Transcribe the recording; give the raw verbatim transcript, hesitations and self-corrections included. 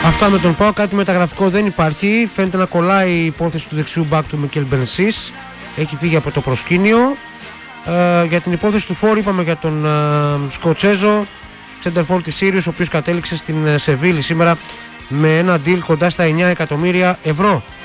Αυτά με τον ΠΑΟΚ, κάτι μεταγραφικό δεν υπάρχει. Φαίνεται να κολλάει η υπόθεση του δεξιού μπακ του Μικέλ Μπενσίς. Έχει φύγει από το προσκήνιο. Ε, για την υπόθεση του Φόρ είπαμε για τον ε, Σκοτσέζο Σέντερφορ της Σίριους, ο οποίος κατέληξε στην Σεβίλη σήμερα με ένα deal κοντά στα εννιά εκατομμύρια ευρώ.